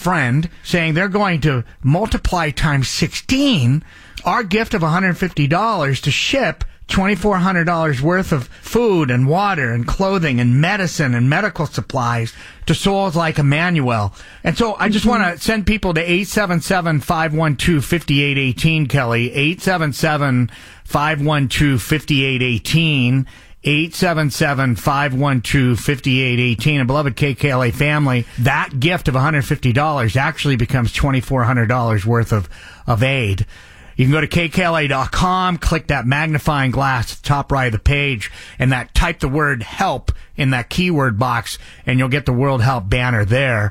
friend saying they're going to multiply times 16 our gift of $150 to ship $2,400 worth of food and water and clothing and medicine and medical supplies to souls like Emmanuel. And so I just want to send people to 877-512-5818, Kelly. 877-512-5818. 877-512-5818. And beloved KKLA family, that gift of $150 actually becomes $2,400 worth of aid. You can go to kkla.com, click that magnifying glass at the top right of the page, and type the word help in that keyword box, and you'll get the World Help banner there.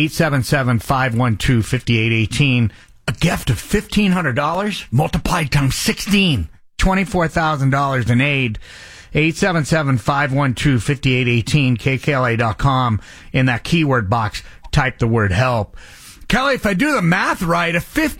877-512-5818. A gift of $1,500 multiplied times 16. $24,000 in aid. 877-512-5818, kkla.com. In that keyword box, type the word help. Kelly, if I do the math right, a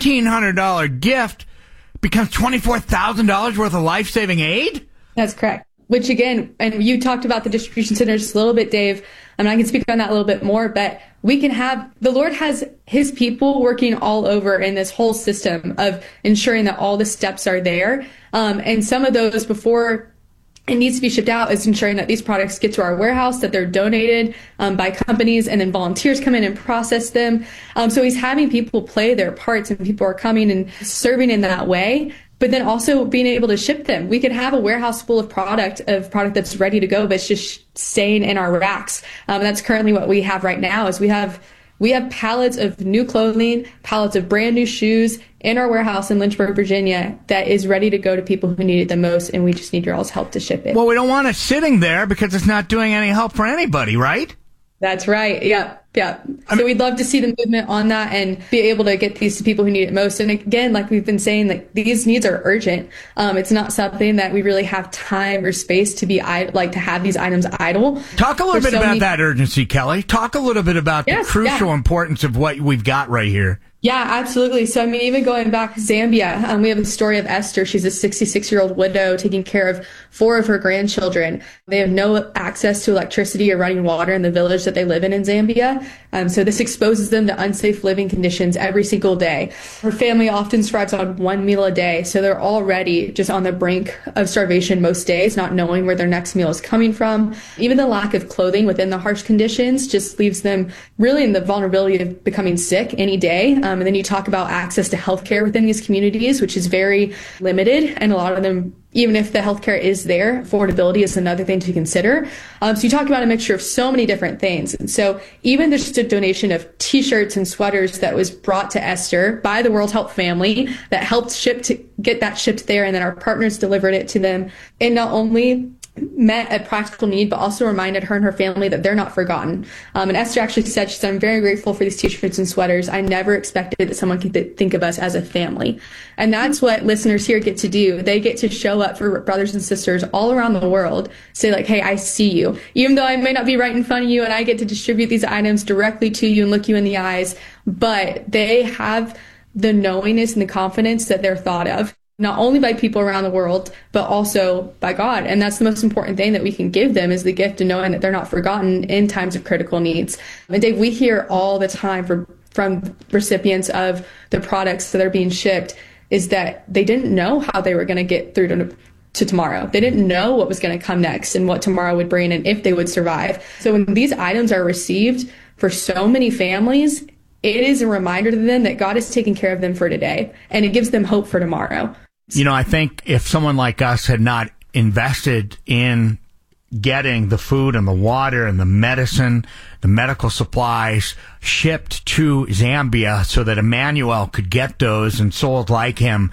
$1,500 gift becomes $24,000 worth of life-saving aid? That's correct. Which again, and you talked about the distribution center just a little bit, Dave, and I can speak on that a little bit more, but the Lord has his people working all over in this whole system of ensuring that all the steps are there. And some of those before it needs to be shipped out is ensuring that these products get to our warehouse, that they're donated by companies, and then volunteers come in and process them. So he's having people play their parts, and people are coming and serving in that way, but then also being able to ship them. We could have a warehouse full of product that's ready to go, but it's just staying in our racks. That's currently what we have right now is we have pallets of new clothing, pallets of brand new shoes in our warehouse in Lynchburg, Virginia, that is ready to go to people who need it the most, and we just need your all's help to ship it. Well, we don't want it sitting there because it's not doing any help for anybody, right? That's right. Yeah. So we'd love to see the movement on that and be able to get these to people who need it most. And again, like we've been saying, like these needs are urgent. It's not something that we really have time or space to be to have these items idle. Talk a little bit about that urgency, Kelly. Talk a little bit about the crucial importance of what we've got right here. Yeah, absolutely. So, I mean, even going back to Zambia, we have the story of Esther. She's a 66-year-old widow taking care of 4 of her grandchildren. They have no access to electricity or running water in the village that they live in Zambia. So this exposes them to unsafe living conditions every single day. Her family often survives on 1 meal a day. So they're already just on the brink of starvation most days, not knowing where their next meal is coming from. Even the lack of clothing within the harsh conditions just leaves them really in the vulnerability of becoming sick any day. And then you talk about access to healthcare within these communities, which is very limited. And a lot of them, even if the healthcare is there, affordability is another thing to consider. So you talk about a mixture of so many different things. And so even just a donation of T-shirts and sweaters that was brought to Esther by the World Help family that helped get that shipped there, and then our partners delivered it to them. And not only met a practical need, but also reminded her and her family that they're not forgotten. And Esther actually said, she said, I'm very grateful for these T-shirts and sweaters. I never expected that someone could think of us as a family. And that's what listeners here get to do. They get to show up for brothers and sisters all around the world, say like, hey, I see you. Even though I may not be right in front of you and I get to distribute these items directly to you and look you in the eyes, but they have the knowingness and the confidence that they're thought of, not only by people around the world, but also by God. And that's the most important thing that we can give them, is the gift of knowing that they're not forgotten in times of critical needs. And Dave, we hear all the time from recipients of the products that are being shipped is that they didn't know how they were going to get through to tomorrow. They didn't know what was going to come next and what tomorrow would bring and if they would survive. So when these items are received for so many families, it is a reminder to them that God is taking care of them for today, and it gives them hope for tomorrow. You know, I think if someone like us had not invested in getting the food and the water and the medicine, the medical supplies shipped to Zambia so that Emmanuel could get those and souls like him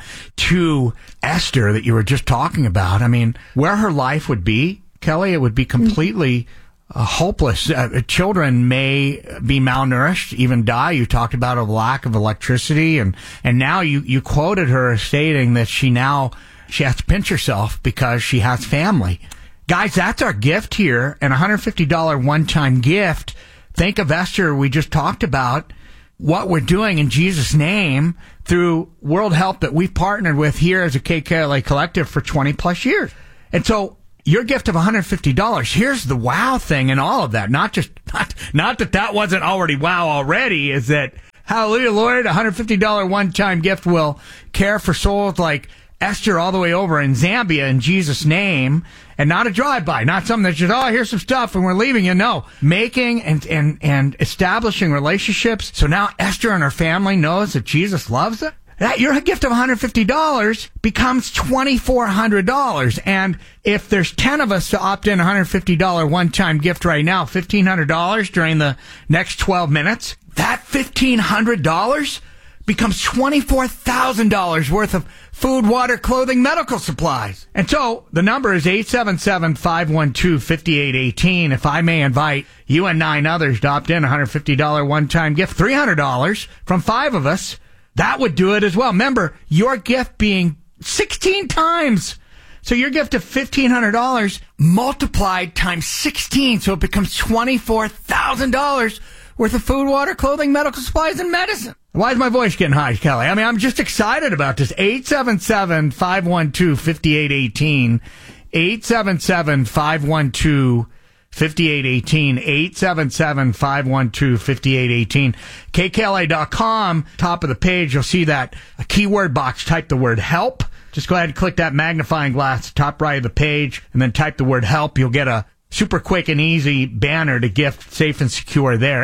to Esther that you were just talking about, I mean, where her life would be, Kelly, it would be completely hopeless. Children may be malnourished, even die. You talked about a lack of electricity, and now you quoted her stating that she has to pinch herself because she has family. Guys, that's our gift here, and a $150 one-time gift. Think of Esther, we just talked about what we're doing in Jesus' name through World Help that we've partnered with here as a KKLA Collective for 20 plus years. And so your gift of $150, here's the wow thing in all of that. Not that wasn't already wow already, is that Hallelujah, Lord. $150 one-time gift will care for souls like Esther all the way over in Zambia in Jesus' name, and not a drive-by, not something that's just, here's some stuff and we're leaving you. No, making and establishing relationships. So now Esther and her family knows that Jesus loves them. That your gift of $150 becomes $2,400. And if there's 10 of us to opt in $150 one-time gift right now, $1,500 during the next 12 minutes, that $1,500 becomes $24,000 worth of food, water, clothing, medical supplies. And so the number is 877-512-5818. If I may invite you and 9 others to opt in, $150 one-time gift, $300 from 5 of us, that would do it as well. Remember, your gift being 16 times. So your gift of $1,500 multiplied times 16. So it becomes $24,000 worth of food, water, clothing, medical supplies, and medicine. Why is my voice getting high, Kelly? I mean, I'm just excited about this. 877-512-5818. 877-512-5818. 877-512-5818. KKLA.com, top of the page, you'll see that a keyword box. Type the word help. Just go ahead and click that magnifying glass, top right of the page, and then type the word help. You'll get a super quick and easy banner to gift safe and secure there.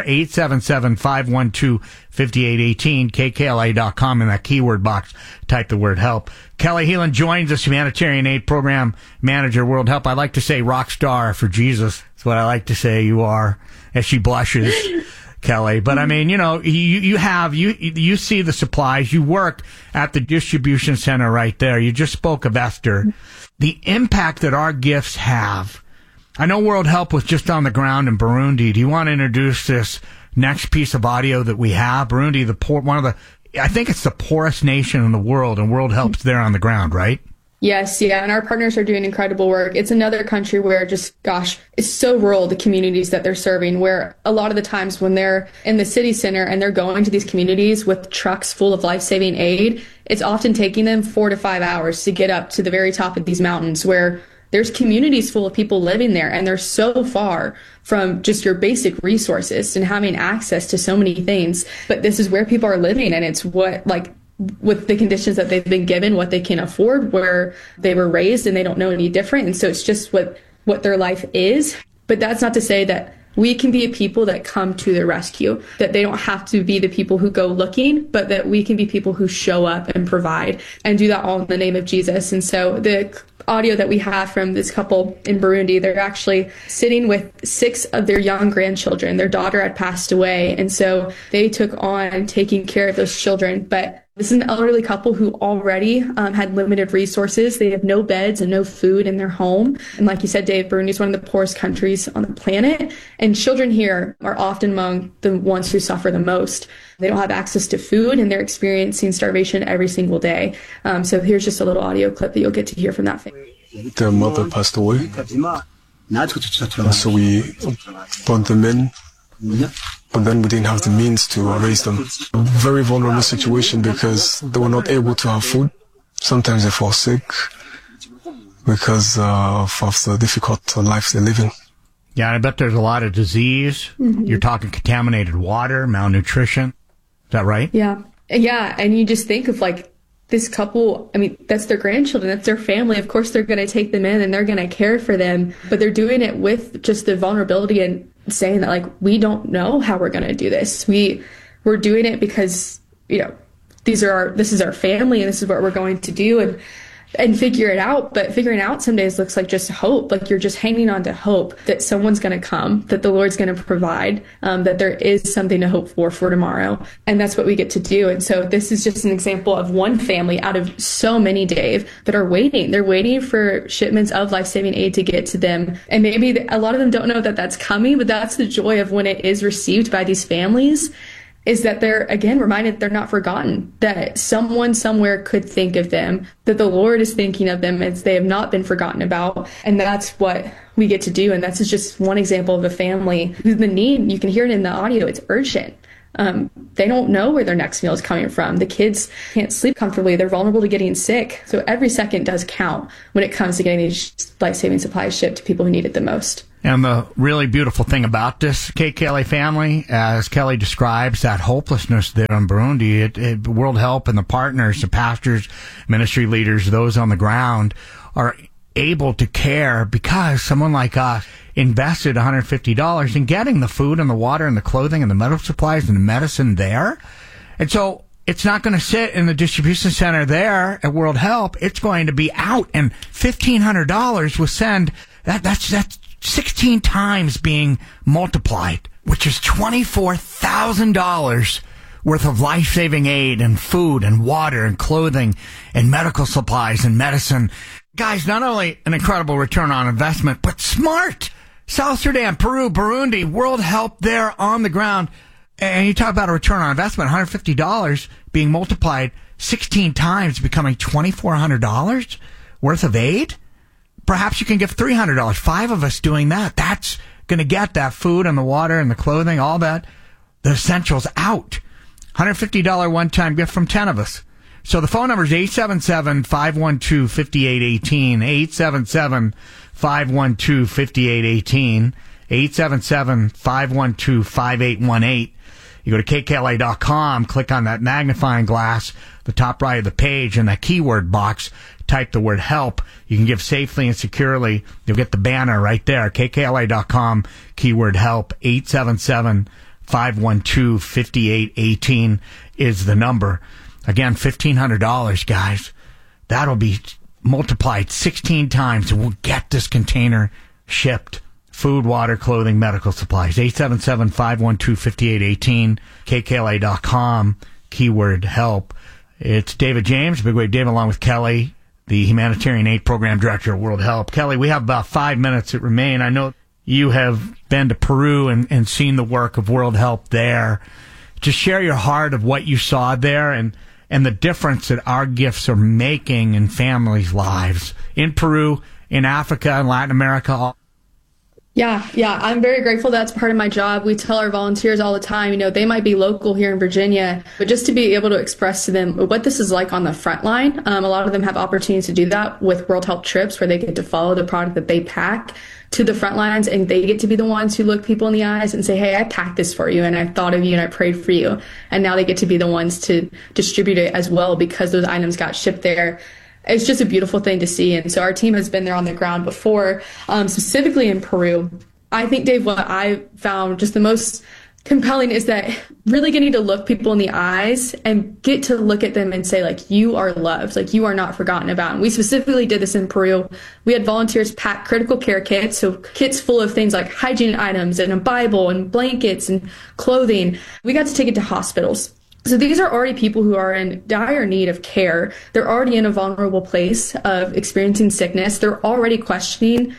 877-512-5818, KKLA.com, in that keyword box, type the word help. Kelly Heelan joins us, Humanitarian Aid Program Manager, World Help. I like to say rock star for Jesus. That's what I like to say you are, as she blushes, Kelly. But I mean, you know, you see the supplies. You work at the distribution center right there. You just spoke of Esther. The impact that our gifts have. I know World Help was just on the ground in Burundi. Do you want to introduce this next piece of audio that we have? Burundi, I think it's the poorest nation in the world, and World Help's there on the ground, right? Yes, yeah, and our partners are doing incredible work. It's another country where it's so rural, the communities that they're serving, where a lot of the times when they're in the city center and they're going to these communities with trucks full of life-saving aid, it's often taking them 4 to 5 hours to get up to the very top of these mountains where there's communities full of people living there, and they're so far from just your basic resources and having access to so many things. But this is where people are living, and it's with the conditions that they've been given, what they can afford, where they were raised, and they don't know any different. And so it's just what their life is. But that's not to say that we can be a people that come to their rescue, that they don't have to be the people who go looking, but that we can be people who show up and provide and do that all in the name of Jesus. And so the audio that we have from this couple in Burundi, they're actually sitting with 6 of their young grandchildren. Their daughter had passed away, and so they took on taking care of those children. But this is an elderly couple who already had limited resources. They have no beds and no food in their home. And like you said, Dave, Burundi is one of the poorest countries on the planet. And children here are often among the ones who suffer the most. They don't have access to food, and they're experiencing starvation every single day. So here's just a little audio clip that you'll get to hear from that family. Their mother passed away. So we brought them in. But then we didn't have the means to raise them. A very vulnerable situation because they were not able to have food. Sometimes they fall sick because of the difficult life they're living. Yeah, I bet there's a lot of disease. Mm-hmm. You're talking contaminated water, malnutrition. Is that right? Yeah. Yeah, and you just think of this couple, I mean, that's their grandchildren, that's their family. Of course, they're going to take them in and they're going to care for them, but they're doing it with just the vulnerability and saying that, we don't know how we're going to do this. We're doing it because, this is our family and this is what we're going to do and figure it out. But figuring out some days looks like just hope. You're just hanging on to hope that someone's going to come, that the Lord's going to provide, that there is something to hope for tomorrow. And that's what we get to do. And so this is just an example of one family out of so many, Dave, that are waiting. They're waiting for shipments of life-saving aid to get to them. And maybe a lot of them don't know that that's coming, but that's the joy of when it is received by these families, is that they're, again, reminded they're not forgotten, that someone somewhere could think of them, that the Lord is thinking of them as they have not been forgotten about. And that's what we get to do. And that's just one example of a family who the need, you can hear it in the audio, it's urgent. They don't know where their next meal is coming from. The kids can't sleep comfortably. They're vulnerable to getting sick. So every second does count when it comes to getting these life-saving supplies shipped to people who need it the most. And the really beautiful thing about this KKLA family, as Kelly describes, that hopelessness there in Burundi, World Help and the partners, the pastors, ministry leaders, those on the ground are able to care because someone like us invested $150 in getting the food and the water and the clothing and the medical supplies and the medicine there. And so it's not going to sit in the distribution center there at World Help. It's going to be out, and $1,500 will send that's 16 times being multiplied, which is $24,000 worth of life-saving aid and food and water and clothing and medical supplies and medicine. Guys, not only an incredible return on investment, but smart. South Sudan, Peru, Burundi, World Help there on the ground. And you talk about a return on investment, $150 being multiplied 16 times, becoming $2,400 worth of aid. Perhaps you can give $300. 5 of us doing that. That's going to get that food and the water and the clothing, all that, the essentials out. $150 one-time gift from 10 of us. So the phone number is 877-512-5818, 877-512-5818, 877-512-5818. You go to kkla.com, click on that magnifying glass, the top right of the page, in that keyword box, type the word help. You can give safely and securely. You'll get the banner right there. kkla.com, keyword help. 877-512-5818 is the number. Again, $1,500, guys. That'll be multiplied 16 times, and we'll get this container shipped. Food, water, clothing, medical supplies. 877-512-5818, kkla.com, keyword help. It's David James, Big Wave Dave, along with Kelly, the Humanitarian Aid Program Director at World Help. Kelly, we have about 5 minutes that remain. I know you have been to Peru and seen the work of World Help there. Just share your heart of what you saw there and the difference that our gifts are making in families' lives in Peru, in Africa, in Latin America. Yeah, I'm very grateful that's part of my job. We tell our volunteers all the time, they might be local here in Virginia, but just to be able to express to them what this is like on the front line. A lot of them have opportunities to do that with World Help trips where they get to follow the product that they pack to the front lines, and they get to be the ones who look people in the eyes and say, hey, I packed this for you, and I thought of you, and I prayed for you. And now they get to be the ones to distribute it as well because those items got shipped there. It's just a beautiful thing to see. And so our team has been there on the ground before, specifically in Peru. I think, Dave, what I found just the most compelling is that really getting to look people in the eyes and get to look at them and say, like, you are loved, like you are not forgotten about. And we specifically did this in Peru. We had volunteers pack critical care kits, so kits full of things like hygiene items and a Bible and blankets and clothing. We got to take it to hospitals. So these are already people who are in dire need of care. They're already in a vulnerable place of experiencing sickness. They're already questioning,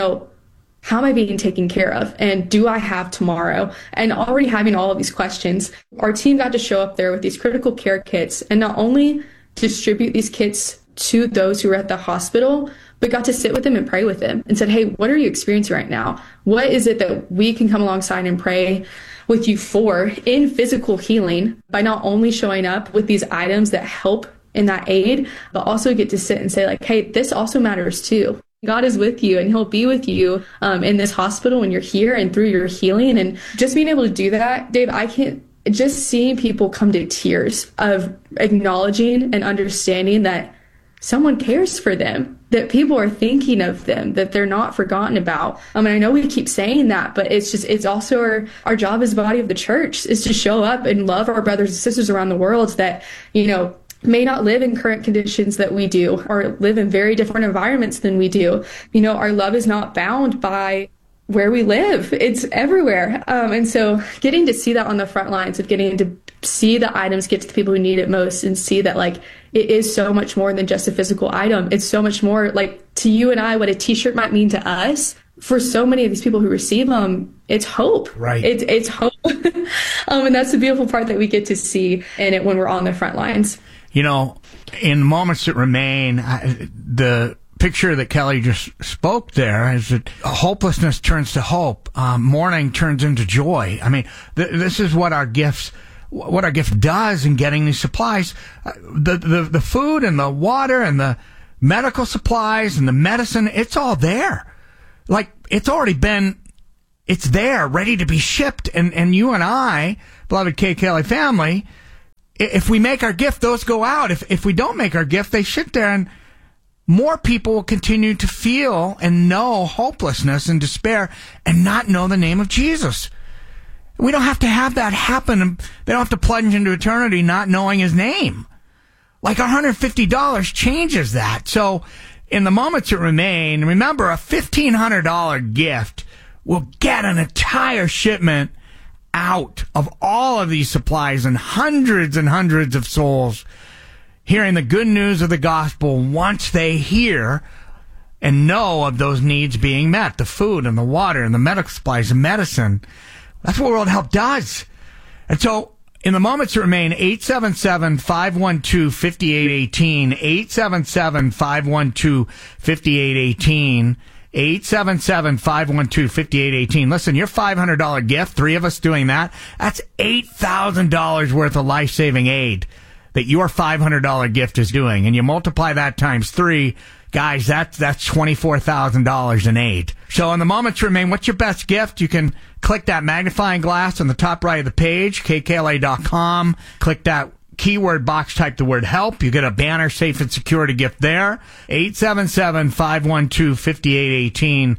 how am I being taken care of? And do I have tomorrow? And already having all of these questions, our team got to show up there with these critical care kits and not only distribute these kits to those who were at the hospital, but got to sit with them and pray with them and said, hey, what are you experiencing right now? What is it that we can come alongside and pray with you for in physical healing by not only showing up with these items that help in that aid, but also get to sit and say, like, hey, this also matters too. God is with you and he'll be with you in this hospital when you're here and through your healing. And just being able to do that, Dave, I can't just seeing people come to tears of acknowledging and understanding that someone cares for them, that people are thinking of them, that they're not forgotten about. And I know we keep saying that, but it's also our job as the body of the church is to show up and love our brothers and sisters around the world that, may not live in current conditions that we do or live in very different environments than we do. Our love is not bound by where we live. It's everywhere. And so getting to see that on the front lines of getting to see the items get to the people who need it most and see that it is so much more than just a physical item. It's so much more to you and I, what a t-shirt might mean to us. For so many of these people who receive them, it's hope. Right. It's hope. And that's the beautiful part that we get to see in it when we're on the front lines. In moments that remain, the picture that Kelly just spoke there is that hopelessness turns to hope. Mourning turns into joy. I mean, this is what our gift does in getting these supplies. The food and the water and the medical supplies and the medicine, it's all there. Like, it's there, ready to be shipped. And you and I, beloved KKLA family, if we make our gift, those go out. If we don't make our gift, they sit there, and more people will continue to feel and know hopelessness and despair and not know the name of Jesus. We don't have to have that happen. They don't have to plunge into eternity not knowing his name. Like $150 changes that. So in the moments that remain, remember, a $1,500 gift will get an entire shipment out of all of these supplies and hundreds of souls hearing the good news of the gospel once they hear and know of those needs being met, the food and the water and the medical supplies and medicine. That's what World Help does. And so in the moments that remain, 877-512-5818, 877-512-5818, 877-512-5818. Listen, your $500 gift, 3 of us doing that, that's $8,000 worth of life-saving aid that your $500 gift is doing. And you multiply that times 3, guys, that's $24,000 in aid. So in the moments remain, what's your best gift? You can click that magnifying glass on the top right of the page, kkla.com. Click that keyword box, type the word help. You get a banner, safe and secure to gift there. 877-512-5818.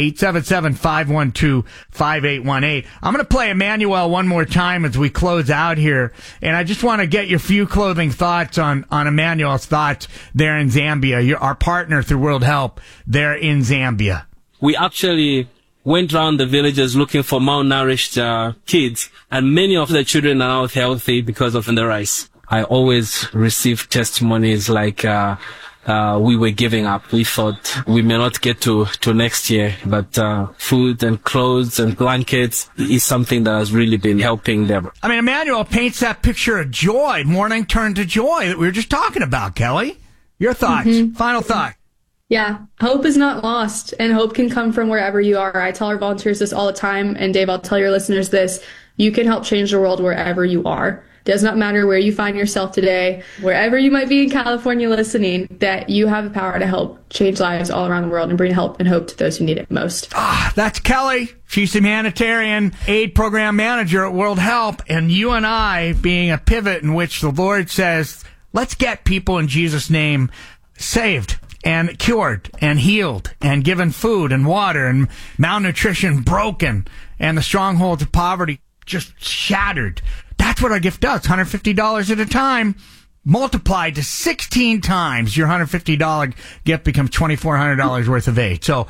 877-512-5818. I'm going to play Emmanuel one more time as we close out here. And I just want to get your few clothing thoughts on Emmanuel's thoughts there in Zambia. You're our partner through World Help there in Zambia. We actually went around the villages looking for malnourished kids, and many of the children are now healthy because of the rice. I always receive testimonies like we were giving up. We thought we may not get to next year, but food and clothes and blankets is something that has really been helping them. I mean, Emmanuel paints that picture of joy, morning turned to joy that we were just talking about, Kelly. Your thoughts, final thought. Yeah, hope is not lost, and hope can come from wherever you are. I tell our volunteers this all the time, and Dave, I'll tell your listeners this. You can help change the world wherever you are. It does not matter where you find yourself today, wherever you might be in California listening, that you have the power to help change lives all around the world and bring help and hope to those who need it most. That's Kelly. She's the humanitarian aid program manager at World Help, and you and I being a pivot in which the Lord says, let's get people in Jesus' name saved and cured and healed and given food and water and malnutrition broken and the strongholds of poverty just shattered. That's what our gift does. $150 at a time multiplied to 16 times. Your $150 gift becomes $2,400 worth of aid. So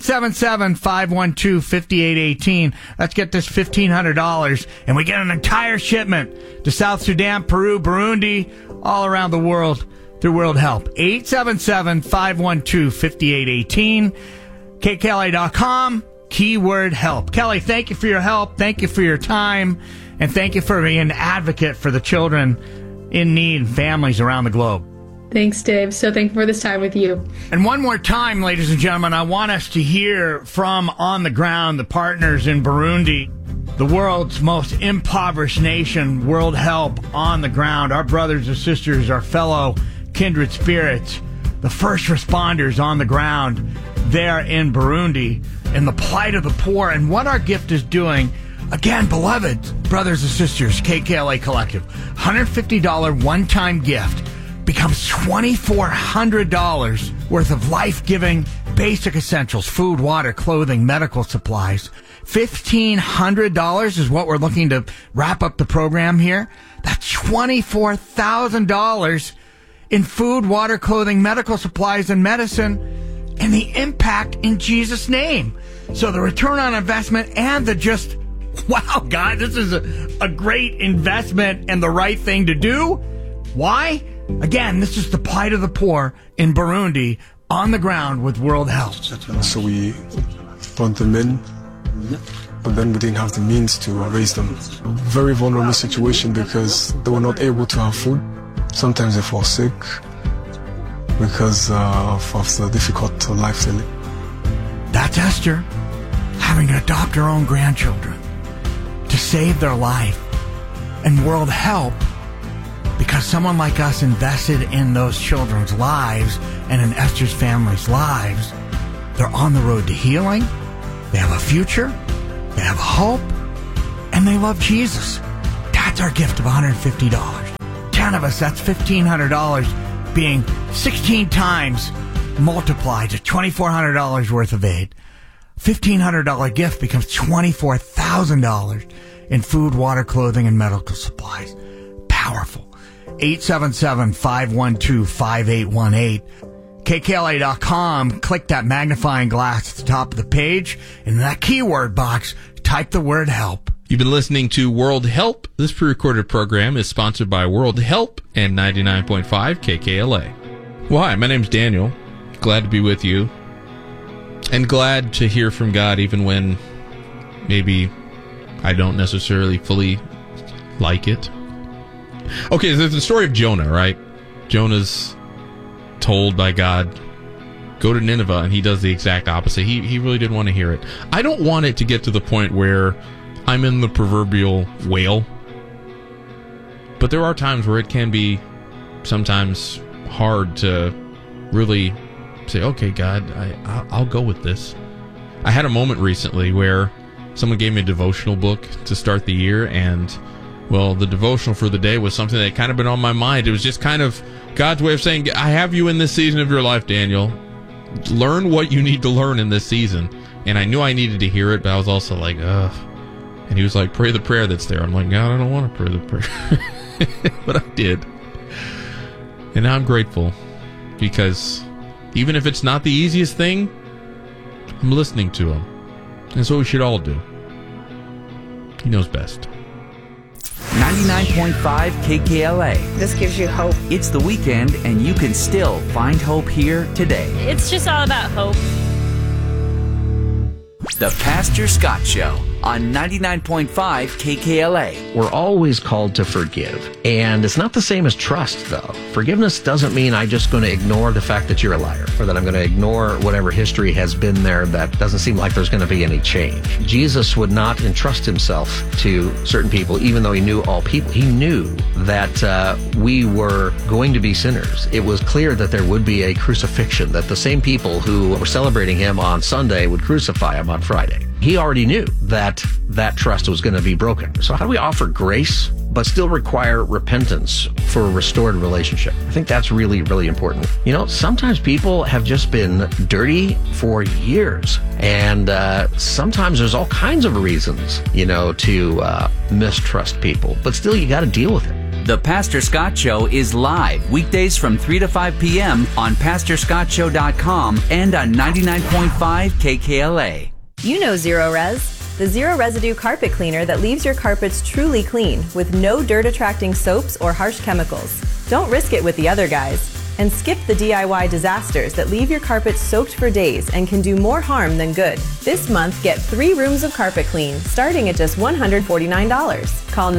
877-512-5818. Let's get this $1,500 and we get an entire shipment to South Sudan, Peru, Burundi, all around the world through World Help. 877-512-5818. KKLA.com, keyword help. Kelly, thank you for your help. Thank you for your time. And thank you for being an advocate for the children in need and families around the globe. Thanks, Dave. So thankful for this time with you. And one more time, ladies and gentlemen, I want us to hear from on the ground the partners in Burundi, the world's most impoverished nation. World Help on the ground, our brothers and sisters, our fellow kindred spirits, the first responders on the ground there in Burundi, and the plight of the poor and what our gift is doing. Again, beloved brothers and sisters, KKLA Collective, $150 one-time gift becomes $2,400 worth of life-giving basic essentials, food, water, clothing, medical supplies. $1,500 is what we're looking to wrap up the program here. That's $24,000 in food, water, clothing, medical supplies, and medicine, and the impact in Jesus' name. So the return on investment and the just, wow, God, this is a great investment and the right thing to do. Why? Again, this is the plight of the poor in Burundi on the ground with World Help. So we brought them in, but then we didn't have the means to raise them. Very vulnerable situation because they were not able to have food. Sometimes they fall sick because of the difficult life they live. That's Esther having to adopt her own grandchildren to save their life. And World Help, because someone like us invested in those children's lives and in Esther's family's lives, They're on the road to healing. They have a future. They have hope. And they love Jesus. That's our gift of $150. 10 of us, that's $1,500 being 16 times multiplied to $2,400 worth of aid. $1,500 gift becomes $24,000 in food, water, clothing, and medical supplies. Powerful. 877-512-5818. KKLA.com. Click that magnifying glass at the top of the page. And in that keyword box, type the word help. You've been listening to World Help. This pre-recorded program is sponsored by World Help and 99.5 KKLA. Well, hi, my name's Daniel. Glad to be with you. And glad to hear from God even when maybe I don't necessarily fully like it. Okay, there's the story of Jonah, right? Jonah's told by God, go to Nineveh, and he does the exact opposite. He really didn't want to hear it. I don't want it to get to the point where I'm in the proverbial whale. But there are times where it can be sometimes hard to really say, okay, God, I'll go with this. I had a moment recently where someone gave me a devotional book to start the year, and, well, the devotional for the day was something that had kind of been on my mind. It was just kind of God's way of saying, I have you in this season of your life, Daniel. Learn what you need to learn in this season. And I knew I needed to hear it, but I was also like, ugh. And he was like, pray the prayer that's there. I'm like, God, I don't want to pray the prayer. But I did. And now I'm grateful, because even if it's not the easiest thing, I'm listening to him. That's what we should all do. He knows best. 99.5 KKLA. This gives you hope. It's the weekend, and you can still find hope here today. It's just all about hope. The Pastor Scott Show on 99.5 KKLA. We're always called to forgive. And it's not the same as trust, though. Forgiveness doesn't mean I'm just going to ignore the fact that you're a liar, or that I'm going to ignore whatever history has been there that doesn't seem like there's going to be any change. Jesus would not entrust himself to certain people, even though he knew all people. He knew that we were going to be sinners. It was clear that there would be a crucifixion, that the same people who were celebrating him on Sunday would crucify him on Friday. He already knew that trust was going to be broken. So how do we offer grace but still require repentance for a restored relationship? I think that's really, really important. You know, sometimes people have just been dirty for years, and sometimes there's all kinds of reasons, to mistrust people, but still you got to deal with it. The Pastor Scott Show is live weekdays from 3 to 5 p.m. on PastorScottShow.com and on 99.5 KKLA. You know Zero Res, the zero residue carpet cleaner that leaves your carpets truly clean with no dirt-attracting soaps or harsh chemicals. Don't risk it with the other guys. And skip the DIY disasters that leave your carpets soaked for days and can do more harm than good. This month, get 3 rooms of carpet clean, starting at just $149. Call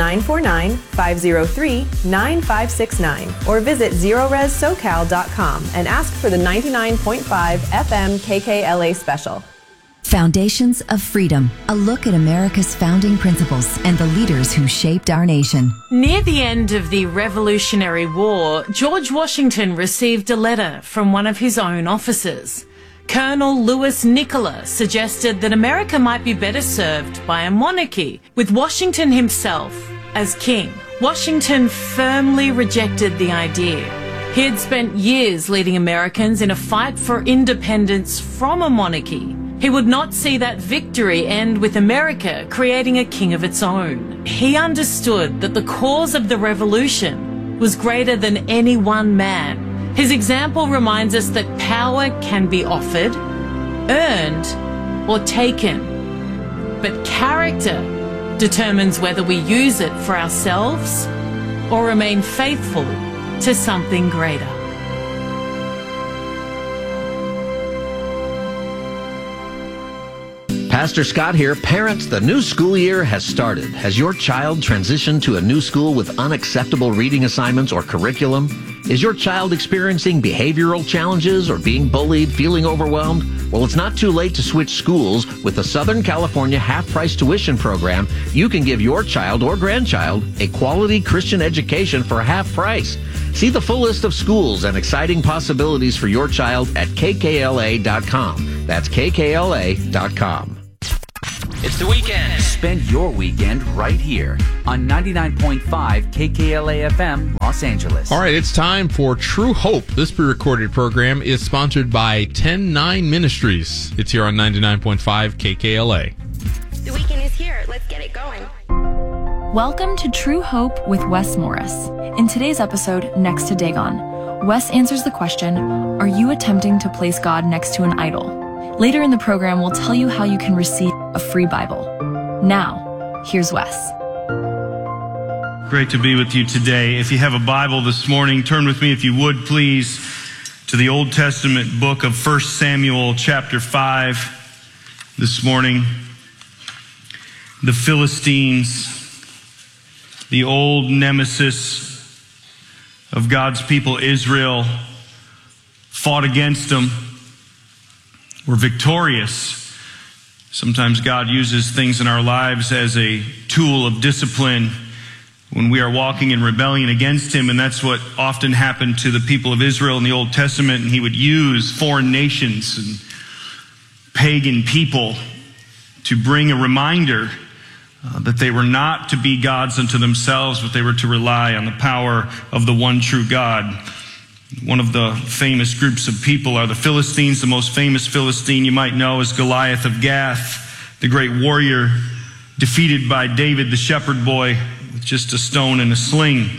949-503-9569 or visit ZeroResSoCal.com and ask for the 99.5 FM KKLA special. Foundations of Freedom, a look at America's founding principles and the leaders who shaped our nation. Near the end of the Revolutionary War, George Washington received a letter from one of his own officers. Colonel Louis Nicola suggested that America might be better served by a monarchy, with Washington himself as king. Washington firmly rejected the idea. He had spent years leading Americans in a fight for independence from a monarchy. He would not see that victory end with America creating a king of its own. He understood that the cause of the revolution was greater than any one man. His example reminds us that power can be offered, earned, or taken. But character determines whether we use it for ourselves or remain faithful to something greater. Pastor Scott here. Parents, the new school year has started. Has your child transitioned to a new school with unacceptable reading assignments or curriculum? Is your child experiencing behavioral challenges or being bullied, feeling overwhelmed? Well, it's not too late to switch schools. With the Southern California half-price tuition program, you can give your child or grandchild a quality Christian education for half price. See the full list of schools and exciting possibilities for your child at kkla.com. That's kkla.com. It's the weekend. Spend your weekend right here on 99.5 KKLA FM, Los Angeles. All right, it's time for True Hope. This pre-recorded program is sponsored by 10-9 Ministries. It's here on 99.5 KKLA. The weekend is here. Let's get it going. Welcome to True Hope with Wes Morris. In today's episode, Next to Dagon, Wes answers the question, are you attempting to place God next to an idol? Later in the program, we'll tell you how you can receive a free Bible. Now, here's Wes. Great to be with you today. If you have a Bible this morning, turn with me, if you would, please, to the Old Testament book of 1 Samuel chapter 5 this morning. The Philistines, the old nemesis of God's people, Israel, fought against them, were victorious. Sometimes God uses things in our lives as a tool of discipline when we are walking in rebellion against Him, and that's what often happened to the people of Israel in the Old Testament. And He would use foreign nations and pagan people to bring a reminder that they were not to be gods unto themselves, but they were to rely on the power of the one true God. One of the famous groups of people are the Philistines. The most famous Philistine you might know is Goliath of Gath, the great warrior defeated by David the shepherd boy with just a stone and a sling.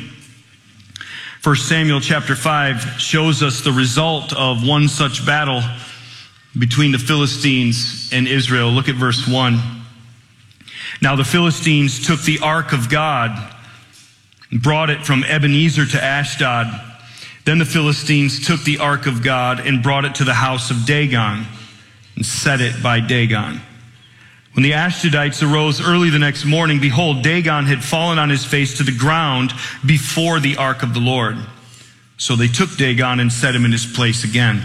1 Samuel chapter 5 shows us the result of one such battle between the Philistines and Israel. Look at verse 1. Now the Philistines took the ark of God and brought it from Ebenezer to Ashdod. Then the Philistines took the ark of God and brought it to the house of Dagon and set it by Dagon. When the Ashdodites arose early the next morning, behold, Dagon had fallen on his face to the ground before the ark of the Lord. So they took Dagon and set him in his place again.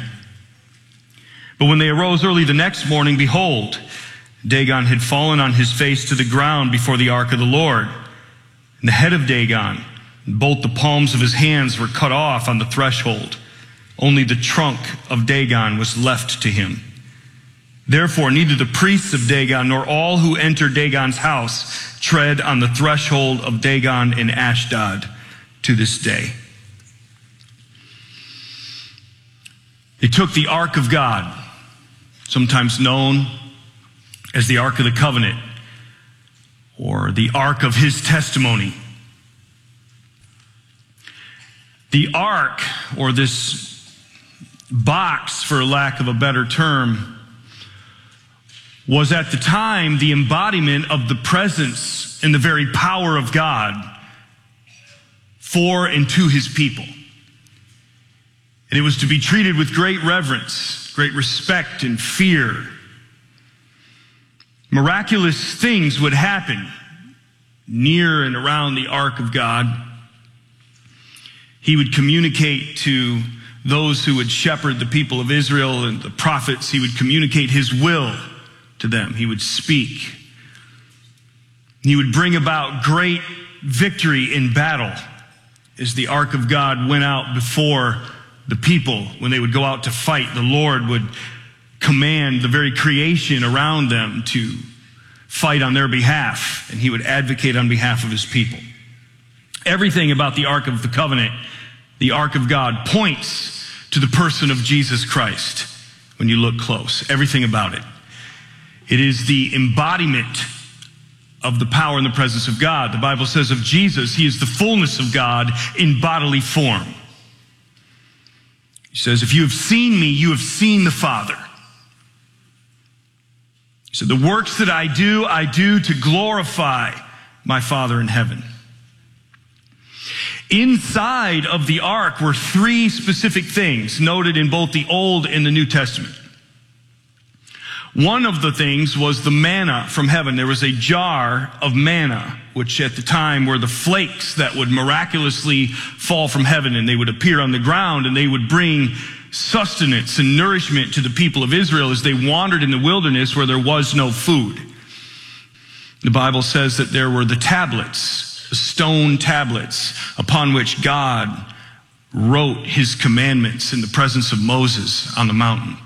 But when they arose early the next morning, behold, Dagon had fallen on his face to the ground before the ark of the Lord. And the head of Dagon, both the palms of his hands, were cut off on the threshold. Only the trunk of Dagon was left to him. Therefore, neither the priests of Dagon nor all who enter Dagon's house tread on the threshold of Dagon in Ashdod to this day. They took the Ark of God, sometimes known as the Ark of the Covenant, or the Ark of His Testimony. The ark, or this box, for lack of a better term, was at the time the embodiment of the presence and the very power of God for and to His people. And it was to be treated with great reverence, great respect and fear. Miraculous things would happen near and around the ark of God. He would communicate to those who would shepherd the people of Israel and the prophets. He would communicate His will to them. He would speak. He would bring about great victory in battle as the ark of God went out before the people. When they would go out to fight, the Lord would command the very creation around them to fight on their behalf, and He would advocate on behalf of His people. Everything about the Ark of the Covenant, the Ark of God, points to the person of Jesus Christ when you look close. Everything about it. It is the embodiment of the power and the presence of God. The Bible says of Jesus, He is the fullness of God in bodily form. He says, if you have seen me, you have seen the Father. He said, the works that I do to glorify my Father in heaven. Inside of the ark were three specific things noted in both the Old and the New Testament. One of the things was the manna from heaven. There was a jar of manna, which at the time were the flakes that would miraculously fall from heaven, and they would appear on the ground, and they would bring sustenance and nourishment to the people of Israel as they wandered in the wilderness where there was no food. The Bible says that there were the tablets, the stone tablets, upon which God wrote his commandments in the presence of Moses on the mountain.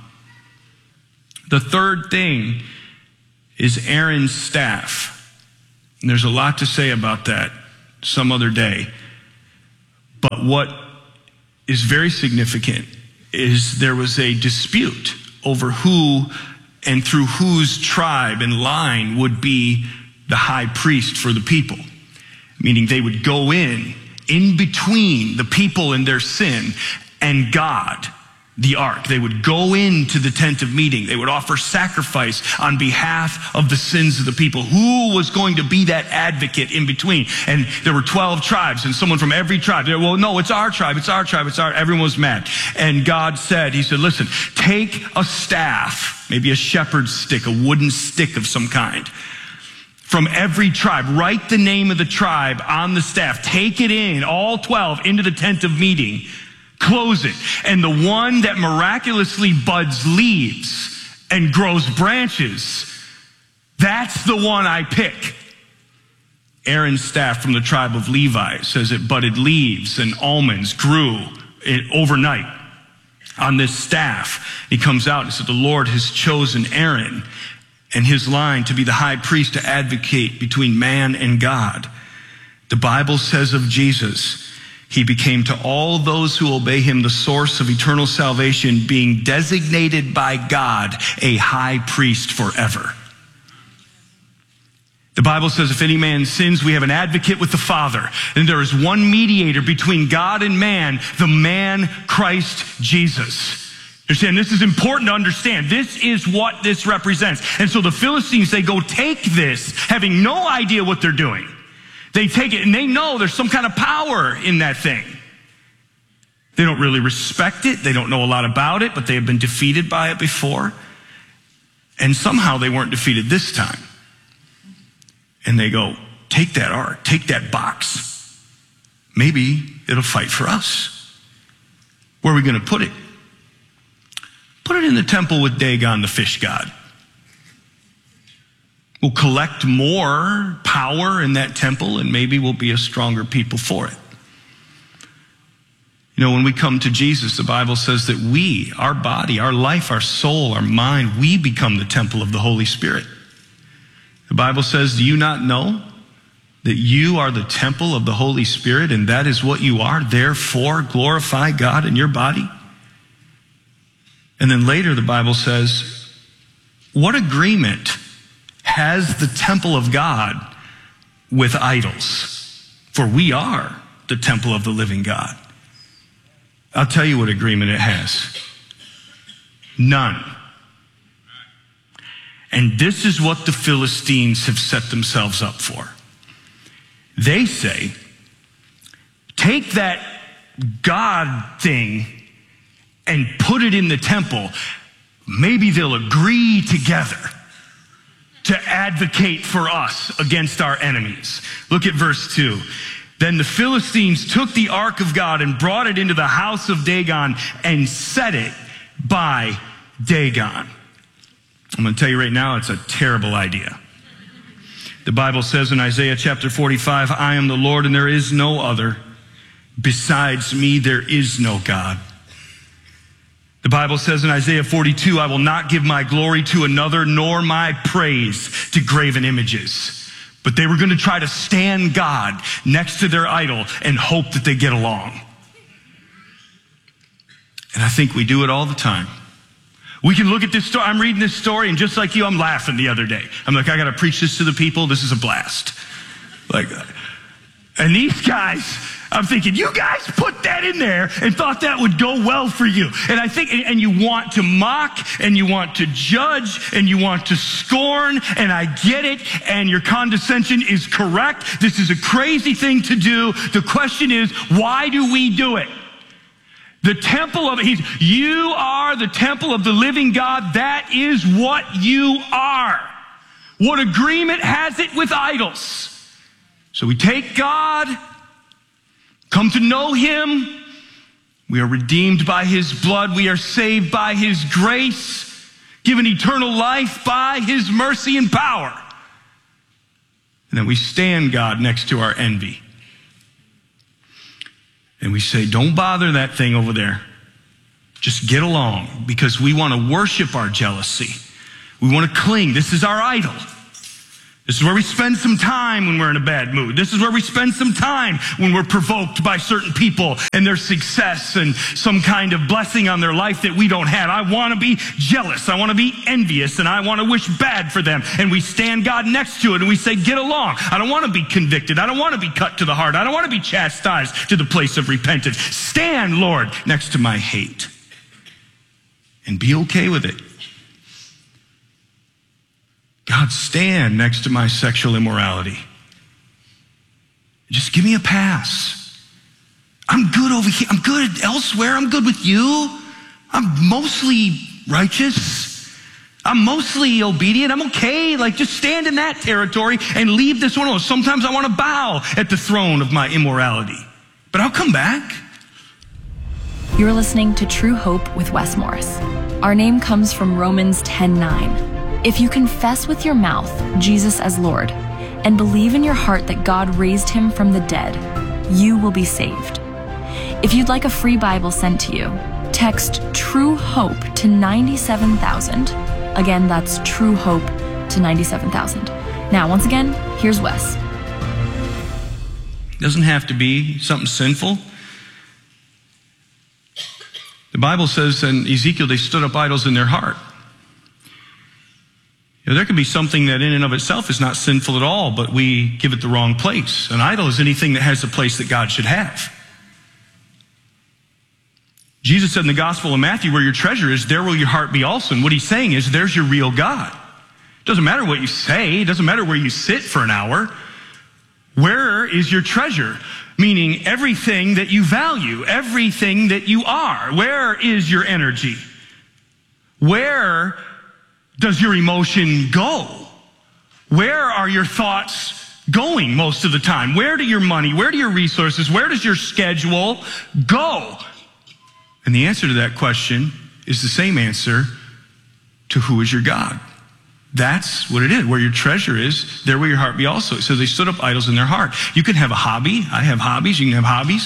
The third thing is Aaron's staff. And there's a lot to say about that some other day. But what is very significant is there was a dispute over who and through whose tribe and line would be the high priest for the people. Meaning they would go in between the people and their sin and God, the ark. They would go into the tent of meeting. They would offer sacrifice on behalf of the sins of the people. Who was going to be that advocate in between? And there were 12 tribes, and someone from every tribe. Well, no, it's our tribe. It's our tribe. It's our. Everyone was mad. And God said, he said, listen, take a staff, maybe a shepherd's stick, a wooden stick of some kind, from every tribe. Write the name of the tribe on the staff. Take it in, all 12, into the tent of meeting. Close it. And the one that miraculously buds leaves and grows branches, that's the one I pick. Aaron's staff from the tribe of Levi says it budded leaves and almonds grew overnight on this staff. He comes out and said, the Lord has chosen Aaron and his line to be the high priest to advocate between man and God. The Bible says of Jesus, he became to all those who obey him the source of eternal salvation, being designated by God a high priest forever. The Bible says if any man sins, we have an advocate with the Father. And there is one mediator between God and man, the man Christ Jesus. Understand, this is important to understand. This is what this represents. And so the Philistines, they go take this, having no idea what they're doing. They take it and they know there's some kind of power in that thing. They don't really respect it. They don't know a lot about it, but they have been defeated by it before. And somehow they weren't defeated this time. And they go, take that ark, take that box. Maybe it'll fight for us. Where are we going to put it? Put it in the temple with Dagon, the fish god. We'll collect more power in that temple, and maybe we'll be a stronger people for it. You know, when we come to Jesus, the Bible says that we, our body, our life, our soul, our mind, we become the temple of the Holy Spirit. The Bible says, do you not know that you are the temple of the Holy Spirit, and that is what you are? Therefore, glorify God in your body. And then later the Bible says, what agreement has the temple of God with idols? For we are the temple of the living God. I'll tell you what agreement it has. None. And this is what the Philistines have set themselves up for. They say, take that God thing and put it in the temple. Maybe they'll agree together to advocate for us against our enemies. Look at verse 2. Then the Philistines took the ark of God and brought it into the house of Dagon and set it by Dagon. I'm going to tell you right now, it's a terrible idea. The Bible says in Isaiah chapter 45, I am the Lord and there is no other. Besides me, there is no God. The Bible says in Isaiah 42, I will not give my glory to another, nor my praise to graven images. But they were going to try to stand God next to their idol and hope that they get along. And I think we do it all the time. We can look at this story. I'm reading this story, and just like you, I'm laughing the other day. I'm like, I got to preach this to the people. This is a blast. And these guys, I'm thinking, you guys put that in there and thought that would go well for you. And I think, and you want to mock, and you want to judge, and you want to scorn, and I get it, and your condescension is correct. This is a crazy thing to do. The question is, why do we do it? The temple of, you are the temple of the living God. That is what you are. What agreement has it with idols? So we take God, come to know him. We are redeemed by his blood. We are saved by his grace, given eternal life by his mercy and power. And then we stand God next to our envy. And we say, don't bother that thing over there. Just get along, because we want to worship our jealousy. We want to cling. This is our idol. This is where we spend some time when we're in a bad mood. This is where we spend some time when we're provoked by certain people and their success and some kind of blessing on their life that we don't have. I want to be jealous. I want to be envious, and I want to wish bad for them. And we stand God next to it and we say, get along. I don't want to be convicted. I don't want to be cut to the heart. I don't want to be chastised to the place of repentance. Stand, Lord, next to my hate and be okay with it. God, stand next to my sexual immorality. Just give me a pass. I'm good over here. I'm good elsewhere. I'm good with you. I'm mostly righteous. I'm mostly obedient. I'm okay. Like, just stand in that territory and leave this one alone. Sometimes I want to bow at the throne of my immorality, but I'll come back. You're listening to True Hope with Wes Morris. Our name comes from Romans 10:9. If you confess with your mouth Jesus as Lord and believe in your heart that God raised him from the dead, you will be saved. If you'd like a free Bible sent to you, text True Hope to 97,000. Again, that's True Hope to 97,000. Now, once again, here's Wes. It doesn't have to be something sinful. The Bible says in Ezekiel, they stood up idols in their heart. There can be something that in and of itself is not sinful at all, but we give it the wrong place. An idol is anything that has the place that God should have. Jesus said in the Gospel of Matthew, where your treasure is, there will your heart be also. And what he's saying is, there's your real God. It doesn't matter what you say. It doesn't matter where you sit for an hour. Where is your treasure? Meaning everything that you value, everything that you are. Where is your energy? Where does your emotion go? Where are your thoughts going most of the time? Where do your money, where do your resources, where does your schedule go? And the answer to that question is the same answer to who is your God. That's what it is. Where your treasure is, there will your heart be also. So they stood up idols in their heart. You can have a hobby. I have hobbies. You can have hobbies.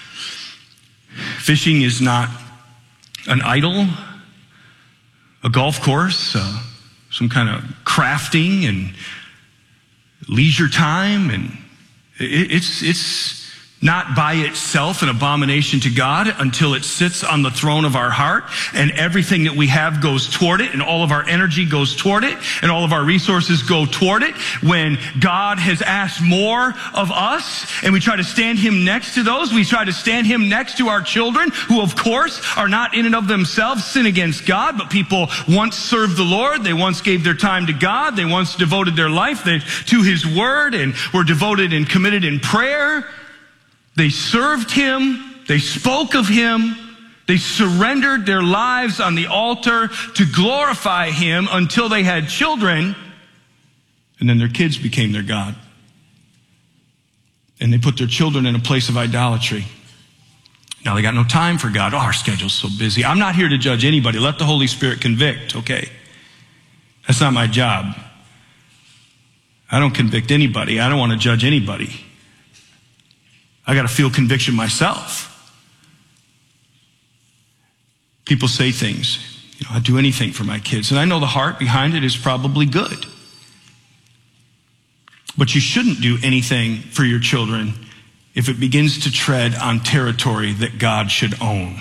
Fishing is not an idol. A golf course, some kind of crafting and leisure time, and it's not by itself an abomination to God until it sits on the throne of our heart, and everything that we have goes toward it, and all of our energy goes toward it, and all of our resources go toward it. When God has asked more of us, and we try to stand him next to those, we try to stand him next to our children, who of course are not in and of themselves sin against God, but people once served the Lord, they once gave their time to God, they once devoted their life to his word, and were devoted and committed in prayer. They served him, they spoke of him, they surrendered their lives on the altar to glorify him until they had children, and then their kids became their God. And they put their children in a place of idolatry. Now they got no time for God. Oh, our schedule's so busy. I'm not here to judge anybody. Let the Holy Spirit convict, okay? That's not my job. I don't convict anybody. I don't want to judge anybody. I got to feel conviction myself. People say things, I'd do anything for my kids. And I know the heart behind it is probably good. But you shouldn't do anything for your children if it begins to tread on territory that God should own.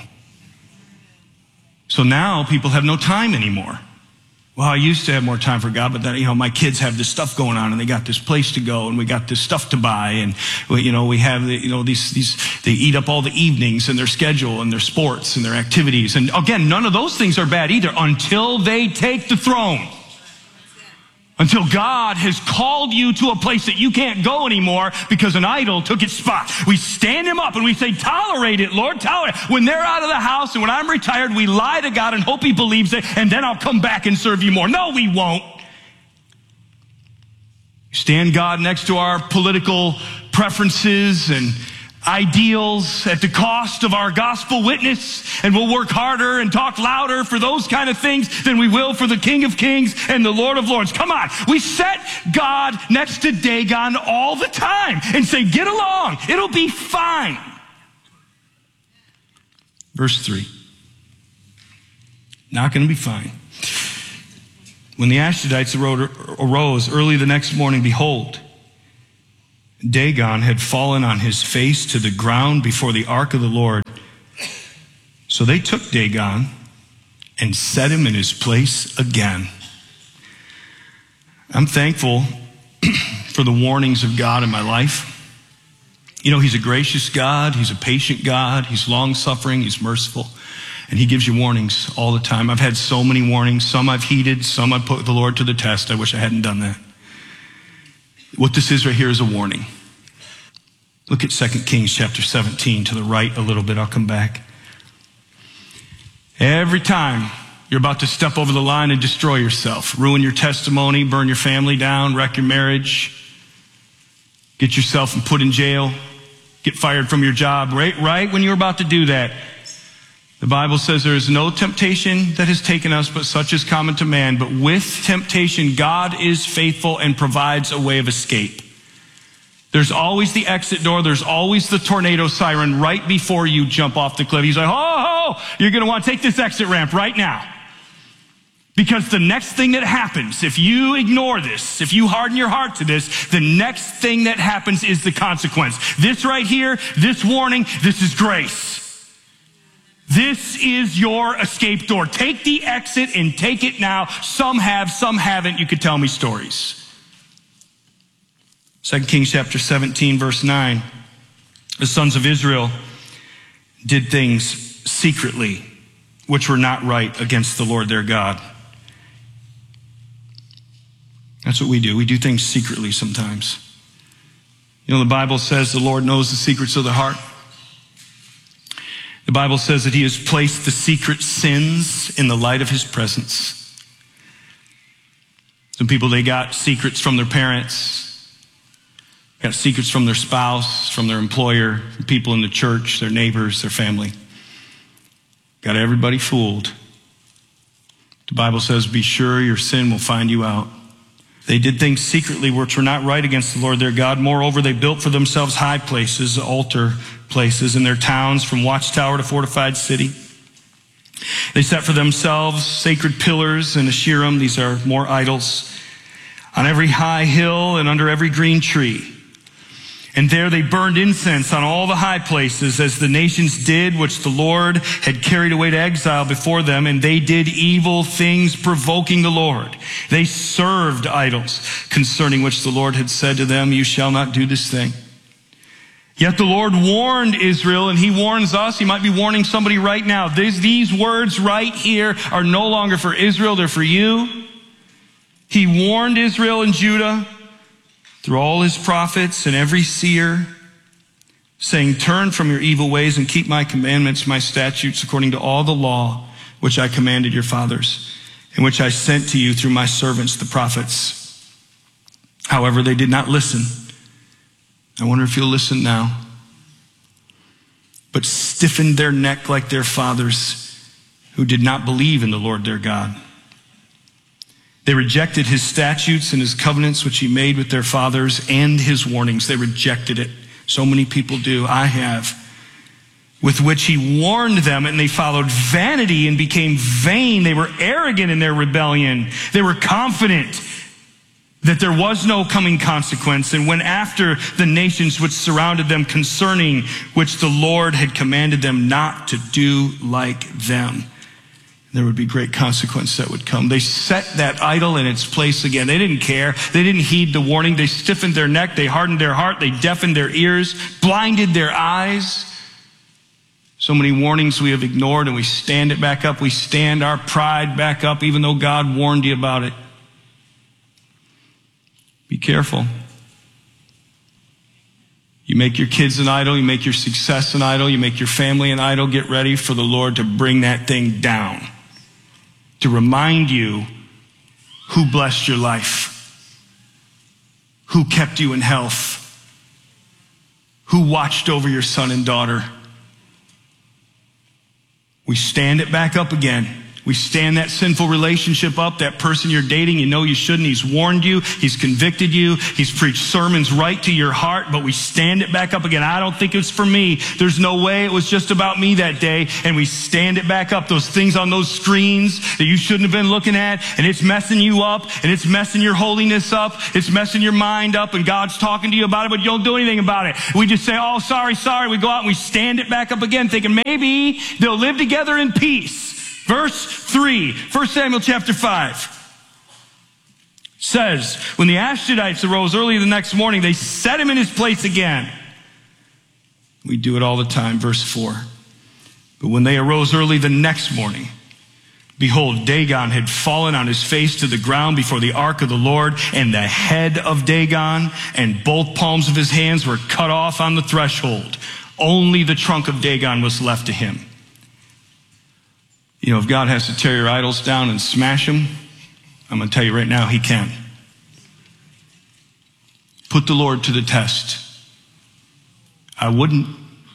So now people have no time anymore. Well, I used to have more time for God, but then, my kids have this stuff going on, and they got this place to go, and we got this stuff to buy, and, we have, these, they eat up all the evenings and their schedule and their sports and their activities. And again, none of those things are bad either until they take the throne. Until God has called you to a place that you can't go anymore because an idol took its spot. We stand him up and we say, tolerate it, Lord, tolerate it. When they're out of the house and when I'm retired, we lie to God and hope he believes it, and then I'll come back and serve you more. No, we won't. Stand God next to our political preferences and ideals at the cost of our gospel witness, and we'll work harder and talk louder for those kind of things than we will for the King of Kings and the Lord of Lords. Come on. We set God next to Dagon all the time and say, get along. It'll be fine. Verse 3. Not going to be fine. When the Ashdodites arose early the next morning, behold, Dagon had fallen on his face to the ground before the ark of the Lord. So they took Dagon and set him in his place again. I'm thankful for the warnings of God in my life. You know, he's a gracious God. He's a patient God. He's long-suffering. He's merciful. And he gives you warnings all the time. I've had so many warnings. Some I've heeded. Some I've put the Lord to the test. I wish I hadn't done that. What this is right here is a warning. Look at 2 Kings chapter 17 to the right a little bit. I'll come back. Every time you're about to step over the line and destroy yourself, ruin your testimony, burn your family down, wreck your marriage, get yourself and put in jail, get fired from your job, right when you're about to do that, the Bible says there is no temptation that has taken us, but such is common to man. But with temptation, God is faithful and provides a way of escape. There's always the exit door. There's always the tornado siren right before you jump off the cliff. He's like, oh, you're going to want to take this exit ramp right now. Because the next thing that happens, if you ignore this, if you harden your heart to this, the next thing that happens is the consequence. This right here, this warning, this is grace. This is your escape door. Take the exit and take it now. Some have, some haven't. You could tell me stories. 2 Kings chapter 17, verse 9. The sons of Israel did things secretly which were not right against the Lord their God. That's what we do. We do things secretly sometimes. You know, the Bible says the Lord knows the secrets of the heart. The Bible says that he has placed the secret sins in the light of his presence. Some people, they got secrets from their parents, got secrets from their spouse, from their employer, from people in the church, their neighbors, their family. Got everybody fooled. The Bible says, be sure your sin will find you out. They did things secretly which were not right against the Lord their God. Moreover, they built for themselves high places, altar places in their towns, from watchtower to fortified city. They set for themselves sacred pillars and Asherim. These are more idols. On every high hill and under every green tree. And there they burned incense on all the high places, as the nations did, which the Lord had carried away to exile before them. And they did evil things, provoking the Lord. They served idols, concerning which the Lord had said to them, you shall not do this thing. Yet the Lord warned Israel, and he warns us. He might be warning somebody right now. These words right here are no longer for Israel, they're for you. He warned Israel and Judah through all his prophets and every seer, saying, turn from your evil ways and keep my commandments, my statutes, according to all the law which I commanded your fathers, and which I sent to you through my servants, the prophets. However, they did not listen. I wonder if you'll listen now. But stiffened their neck like their fathers, who did not believe in the Lord their God. They rejected his statutes and his covenants, which he made with their fathers, and his warnings. They rejected it. So many people do. I have. With which he warned them, and they followed vanity and became vain. They were arrogant in their rebellion. They were confident that there was no coming consequence, and went after the nations which surrounded them, concerning which the Lord had commanded them not to do like them. There would be great consequence that would come. They set that idol in its place again. They didn't care. They didn't heed the warning. They stiffened their neck. They hardened their heart. They deafened their ears, blinded their eyes. So many warnings we have ignored, and we stand it back up. We stand our pride back up, even though God warned you about it. careful. You make your kids an idol, you make your success an idol, you make your family an idol. Get ready for the Lord to bring that thing down, to remind you who blessed your life, who kept you in health, who watched over your son and daughter. We stand it back up again. We stand that sinful relationship up, that person you're dating, you know you shouldn't. He's warned you. He's convicted you. He's preached sermons right to your heart, but we stand it back up again. I don't think it's for me. There's no way it was just about me that day. And we stand it back up. Those things on those screens that you shouldn't have been looking at, and it's messing you up, and it's messing your holiness up. It's messing your mind up, and God's talking to you about it, but you don't do anything about it. We just say, oh, sorry. We go out and we stand it back up again, thinking maybe they'll live together in peace. Verse 3, 1 Samuel chapter 5 says, when the Ashdodites arose early the next morning, they set him in his place again. We do it all the time. Verse 4. But when they arose early the next morning, behold, Dagon had fallen on his face to the ground before the ark of the Lord, and the head of Dagon and both palms of his hands were cut off on the threshold. Only the trunk of Dagon was left to him. You know, if God has to tear your idols down and smash them, I'm going to tell you right now, he can. Put the Lord to the test. I wouldn't.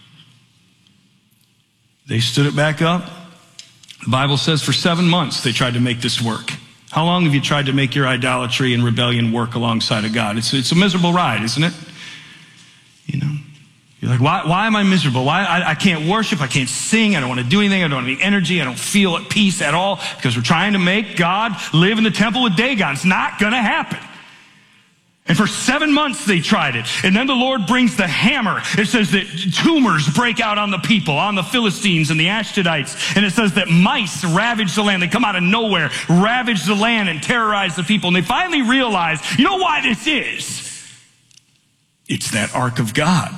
They stood it back up. The Bible says for 7 months they tried to make this work. How long have you tried to make your idolatry and rebellion work alongside of God? It's a miserable ride, isn't it? You know? You're like, why am I miserable? Why I can't worship, I can't sing, I don't want to do anything, I don't have any energy, I don't feel at peace at all, because we're trying to make God live in the temple with Dagon. It's not going to happen. And for 7 months they tried it. And then the Lord brings the hammer. It says that tumors break out on the people, on the Philistines and the Ashdodites. And it says that mice ravage the land. They come out of nowhere, ravage the land and terrorize the people. And they finally realize, you know why this is? It's that ark of God.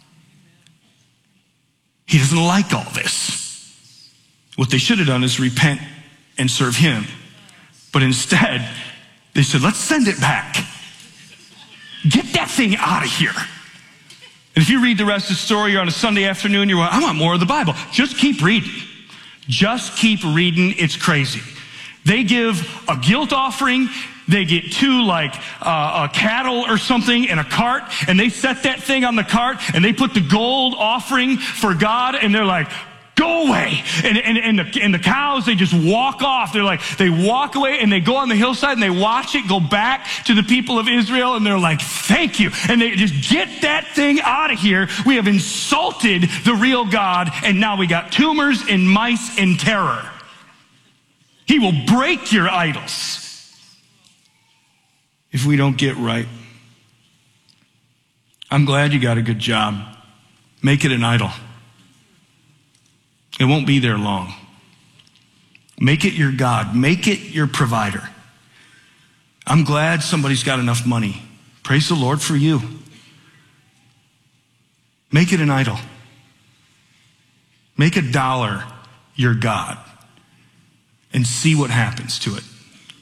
He doesn't like all this. What they should have done is repent and serve him. But instead, they said, let's send it back. Get that thing out of here. And if you read the rest of the story, you're on a Sunday afternoon, you're like, I want more of the Bible. Just keep reading. Just keep reading. It's crazy. They give a guilt offering. They get two a cattle or something in a cart, and they set that thing on the cart, and they put the gold offering for God, and they're like, go away. And the cows, they just walk off. They walk away, and they go on the hillside, and they watch it go back to the people of Israel, and they're like, thank you. And they just get that thing out of here. We have insulted the real God, and now we got tumors and mice and terror. He will break your idols if we don't get right. I'm glad you got a good job. Make it an idol. It won't be there long. Make it your God. Make it your provider. I'm glad somebody's got enough money. Praise the Lord for you. Make it an idol. Make $1 your God and see what happens to it.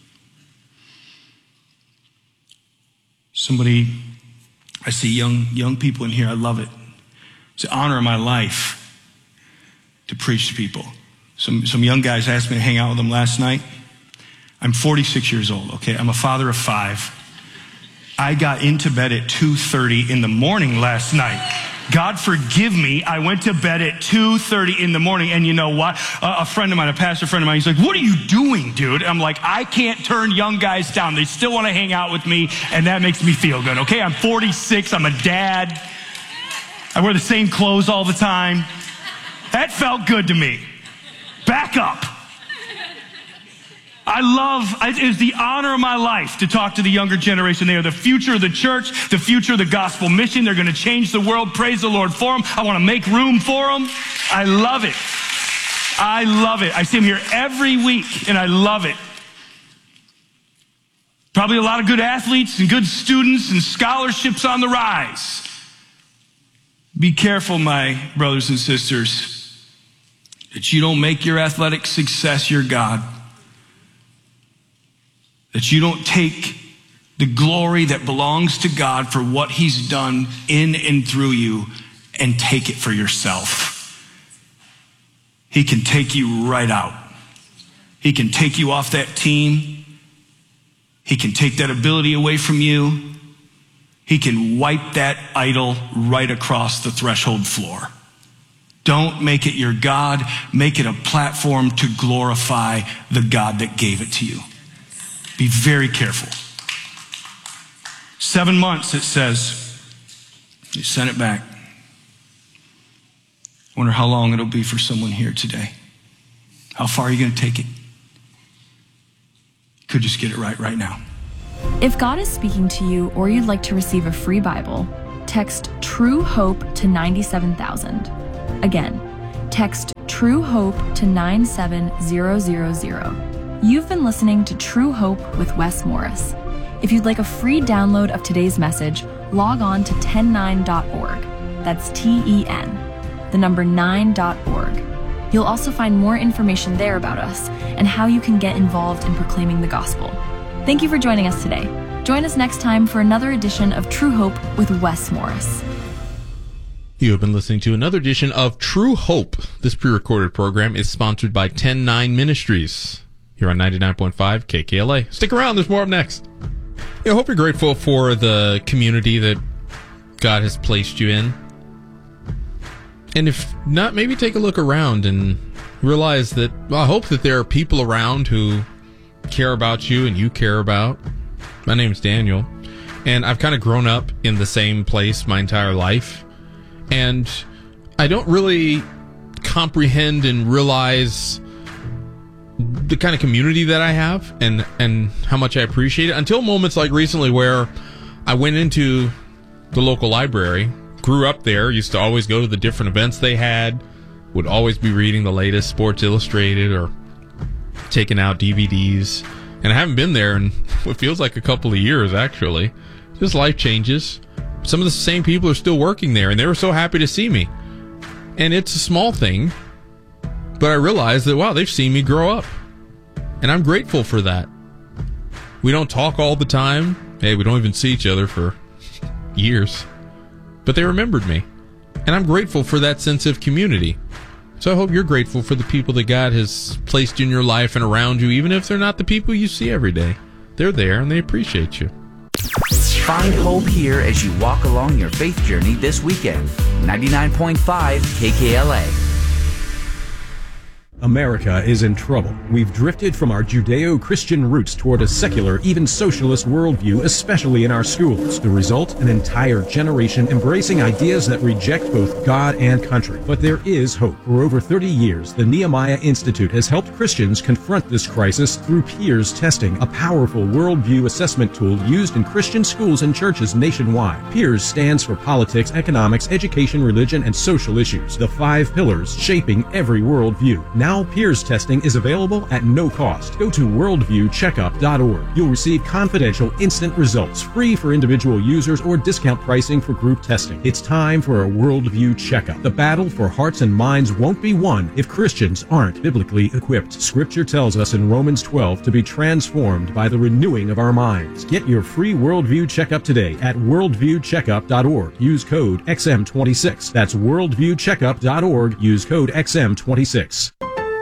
Somebody, I see young people in here. I love it. It's an honor of my life to preach to people. Some young guys asked me to hang out with them last night. I'm 46 years old, okay? I'm a father of 5. I got into bed at 2:30 in the morning last night. God forgive me, I went to bed at 2:30 in the morning, and you know what? A friend of mine, a pastor friend of mine, he's like, what are you doing, dude? I'm like, I can't turn young guys down. They still want to hang out with me, and that makes me feel good, okay? I'm 46, I'm a dad. I wear the same clothes all the time. That felt good to me. Back up. It is the honor of my life to talk to the younger generation. They are the future of the church, the future of the gospel mission. They're going to change the world. Praise the Lord for them. I want to make room for them. I love it. I love it. I see them here every week, and I love it. Probably a lot of good athletes and good students and scholarships on the rise. Be careful, my brothers and sisters, that you don't make your athletic success your God. That you don't take the glory that belongs to God for what he's done in and through you, and take it for yourself. He can take you right out. He can take you off that team. He can take that ability away from you. He can wipe that idol right across the threshold floor. Don't make it your God. Make it a platform to glorify the God that gave it to you. Be very careful. 7 months, it says. You sent it back. I wonder how long it'll be for someone here today. How far are you going to take it? You could just get it right now. If God is speaking to you or you'd like to receive a free Bible, text True Hope to 97,000. Again, text True Hope to 97000. You've been listening to True Hope with Wes Morris. If you'd like a free download of today's message, log on to 109.org. That's TEN, the number 9.org. You'll also find more information there about us and how you can get involved in proclaiming the gospel. Thank you for joining us today. Join us next time for another edition of True Hope with Wes Morris. You have been listening to another edition of True Hope. This pre-recorded program is sponsored by 10-9 Ministries here on 99.5 KKLA. Stick around, there's more up next. I hope you're grateful for the community that God has placed you in. And if not, maybe take a look around and realize that, well, I hope that there are people around who care about you and you care about. My name is Daniel, and I've kind of grown up in the same place my entire life. And I don't really comprehend and realize the kind of community that I have and how much I appreciate it until moments like recently where I went into the local library, grew up there, used to always go to the different events they had, would always be reading the latest Sports Illustrated or taking out DVDs. And I haven't been there in what feels like a couple of years, actually. Just life changes. Some of the same people are still working there, and they were so happy to see me. And it's a small thing, but I realized that, wow, they've seen me grow up. And I'm grateful for that. We don't talk all the time. Hey, we don't even see each other for years. But they remembered me. And I'm grateful for that sense of community. So I hope you're grateful for the people that God has placed in your life and around you, even if they're not the people you see every day. They're there, and they appreciate you. Find hope here as you walk along your faith journey this weekend. 99.5 KKLA. America is in trouble. We've drifted from our Judeo-Christian roots toward a secular, even socialist worldview, especially in our schools. The result? An entire generation embracing ideas that reject both God and country. But there is hope. For over 30 years, the Nehemiah Institute has helped Christians confront this crisis through peers testing, a powerful worldview assessment tool used in Christian schools and churches nationwide. Peers stands for politics, economics, education, religion, and social issues. The 5 pillars shaping every worldview. Now peers testing is available at no cost. Go to worldviewcheckup.org. You'll receive confidential, instant results, free for individual users or discount pricing for group testing. It's time for a worldview checkup. The battle for hearts and minds won't be won if Christians aren't biblically equipped. Scripture tells us in Romans 12 to be transformed by the renewing of our minds. Get your free worldview checkup today at worldviewcheckup.org. Use code XM26. That's worldviewcheckup.org. Use code XM26.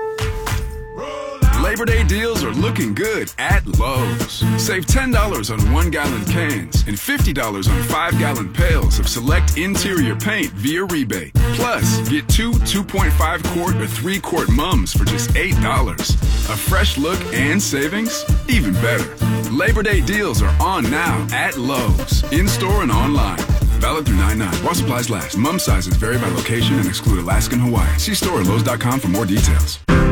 Labor Day deals are looking good at Lowe's. Save $10 on 1-gallon cans and $50 on 5-gallon pails of select interior paint via rebate. Plus, get 2 2.5-quart or 3-quart mums for just $8. A fresh look and savings? Even better. Labor Day deals are on now at Lowe's, in-store and online. Valid through 9/9. While supplies last. Mum sizes vary by location and exclude Alaska and Hawaii. See store at Lowe's.com for more details.